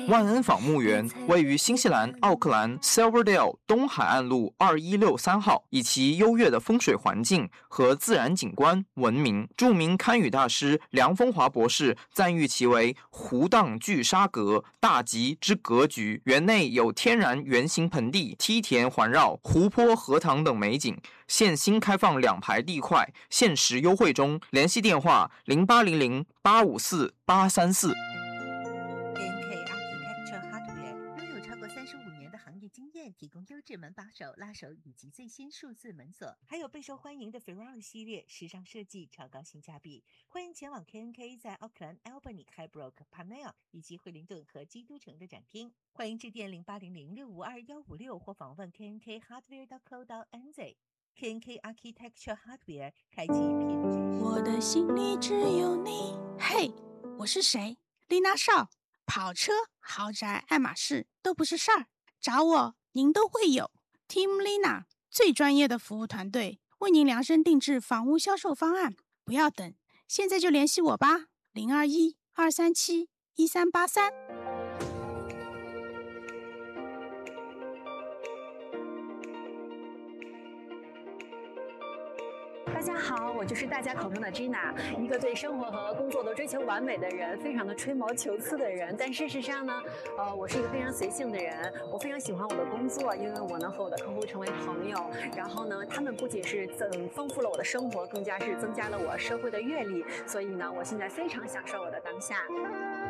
万恩坊墓园位于新西兰奥克兰 Silverdale 东海岸路2163号，以其优越的风水环境和自然景观闻名。著名堪舆大师梁风华博士赞誉其为湖荡聚沙阁，大吉之格局。园内有天然圆形盆地、梯田环绕、湖泊、荷塘等美景。现新开放2排地块，限时优惠中。联系电话0800854834。 拥有超过35年的行业经验，提供优质门把手、拉手以及最新数字门锁，还有备受欢迎的 Ferrari 系列，时尚设计，超高性价比。欢迎前往 KNK 在奥克兰、Albany、Highbrook、Parnell 以及惠灵顿和基督城的展厅。欢迎致电0800652156或访问 knkhardware.co.nz。KNK Architecture Hardware 开启品质。 我的心里只有你。嘿，我是谁？丽娜少。跑车、豪宅、爱马仕都不是事儿，找我您都会有。Team Lina 最专业的服务团队，为您量身定制房屋销售方案。不要等，现在就联系我吧，021-237-1383。 大家好，我就是大家口中的 Gina， 一个对生活和工作都追求完美的人，非常的吹毛求疵的人。但事实上呢，我是一个非常随性的人。我非常喜欢我的工作，因为我能和我的客户成为朋友。然后呢，他们不仅是丰富了我的生活，更加是增加了我社会的阅历。所以呢，我现在非常享受我的当下。